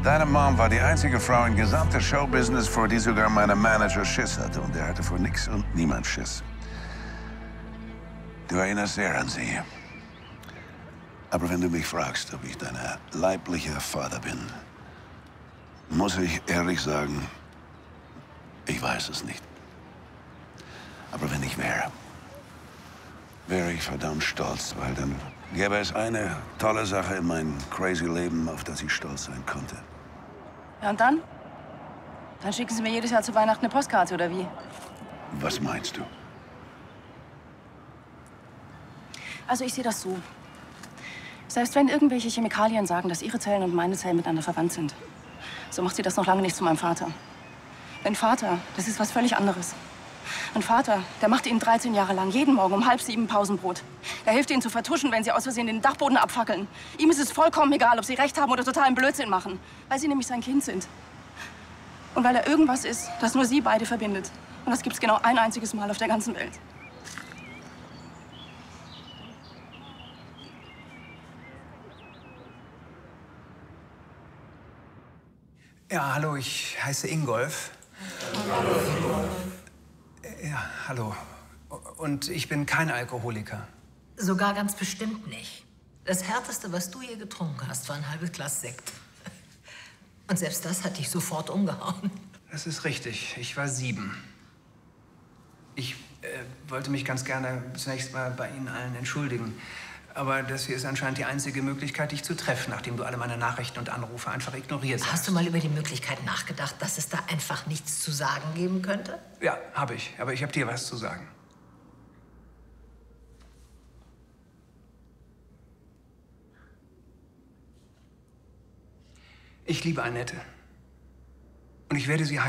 Deine Mom war die einzige Frau im gesamten Showbusiness, vor die sogar mein Manager Schiss hatte. Und der hatte vor nix und niemand Schiss. Du erinnerst sehr an sie. Aber wenn du mich fragst, ob ich dein leiblicher Vater bin, muss ich ehrlich sagen, ich weiß es nicht. Aber wenn ich wäre ich verdammt stolz, weil dann gäbe es eine tolle Sache in meinem crazy Leben, auf das ich stolz sein konnte. Ja, und dann? Dann schicken Sie mir jedes Jahr zu Weihnachten eine Postkarte, oder wie? Was meinst du? Also, ich sehe das so. Selbst wenn irgendwelche Chemikalien sagen, dass Ihre Zellen und meine Zellen miteinander verwandt sind, so macht sie das noch lange nicht zu meinem Vater. Ein Vater, das ist was völlig anderes. Ein Vater, der macht Ihnen 13 Jahre lang jeden Morgen um 6:30 Pausenbrot. Er hilft Ihnen zu vertuschen, wenn Sie aus Versehen den Dachboden abfackeln. Ihm ist es vollkommen egal, ob Sie recht haben oder totalen Blödsinn machen, weil Sie nämlich sein Kind sind. Und weil er irgendwas ist, das nur Sie beide verbindet. Und das gibt's genau ein einziges Mal auf der ganzen Welt. Ja, hallo, ich heiße Ingolf. Hallo. Ja, hallo. Und ich bin kein Alkoholiker. Sogar ganz bestimmt nicht. Das Härteste, was du je getrunken hast, war ein halbes Glas Sekt. Und selbst das hat dich sofort umgehauen. Das ist richtig. Ich war 7. Ich wollte mich ganz gerne zunächst mal bei Ihnen allen entschuldigen. Aber das hier ist anscheinend die einzige Möglichkeit, dich zu treffen, nachdem du alle meine Nachrichten und Anrufe einfach ignoriert hast. Hast du mal über die Möglichkeit nachgedacht, dass es da einfach nichts zu sagen geben könnte? Ja, habe ich. Aber ich habe dir was zu sagen. Ich liebe Annette. Und ich werde sie